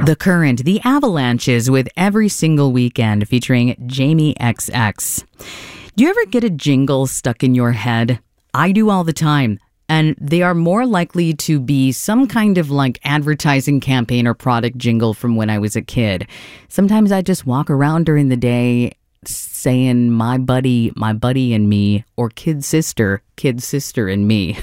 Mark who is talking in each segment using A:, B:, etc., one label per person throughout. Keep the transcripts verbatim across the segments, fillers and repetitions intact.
A: The Current, the Avalanches with Every Single Weekend featuring Jamie X X. Do you ever get a jingle stuck in your head? I do all the time. And they are more likely to be some kind of like advertising campaign or product jingle from when I was a kid. Sometimes I just walk around during the day saying my buddy, my buddy and me, or kid sister, kid sister and me.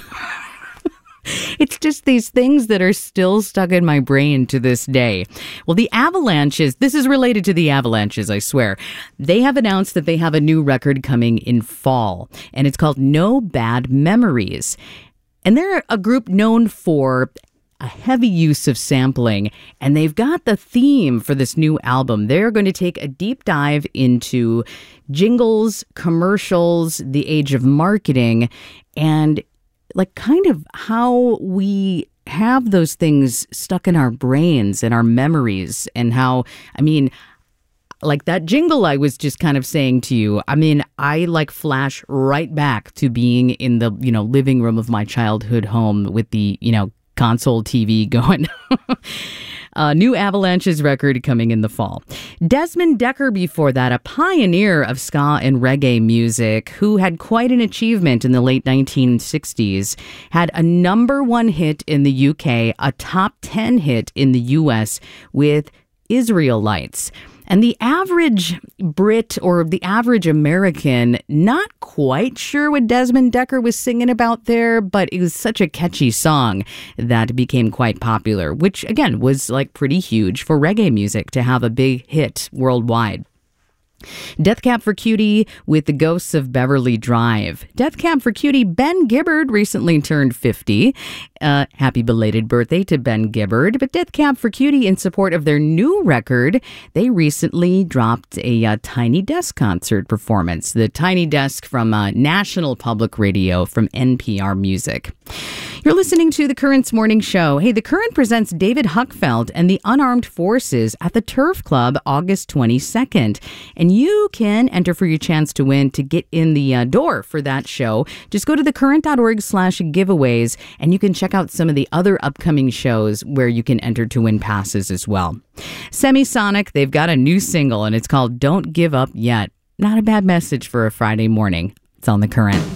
A: It's just these things that are still stuck in my brain to this day. Well, the Avalanches, this is related to the Avalanches, I swear. They have announced that they have a new record coming in fall, and it's called No Bad Memories. And they're a group known for a heavy use of sampling, and they've got the theme for this new album. They're going to take a deep dive into jingles, commercials, the age of marketing, and like kind of how we have those things stuck in our brains and our memories, and how, I mean, like that jingle I was just kind of saying to you, I mean, I like flash right back to being in the, you know, living room of my childhood home with the, you know, console T V going. A new Avalanches record coming in the fall. Desmond Dekker before that, a pioneer of ska and reggae music who had quite an achievement in the late nineteen sixties, had a number one hit in the U K, a top ten hit in the U S with Israelites. And the average Brit or the average American, not quite sure what Desmond Dekker was singing about there, but it was such a catchy song that became quite popular, which again was like pretty huge for reggae music to have a big hit worldwide. Death Cab for Cutie with the Ghosts of Beverly Drive. Death Cab for Cutie, Ben Gibbard recently turned fifty. Uh, happy belated birthday to Ben Gibbard. But Death Cab for Cutie, in support of their new record, they recently dropped a uh, Tiny Desk concert performance. The Tiny Desk from uh, National Public Radio from N P R Music. You're listening to The Current's Morning Show. Hey, The Current presents David Huckfeld and the Unarmed Forces at the Turf Club August twenty-second. And you can enter for your chance to win to get in the uh, door for that show. Just go to thecurrent.org slash giveaways, and you can check out some of the other upcoming shows where you can enter to win passes as well. Semisonic, they've got a new single, and it's called Don't Give Up Yet. Not a bad message for a Friday morning. It's on The Current.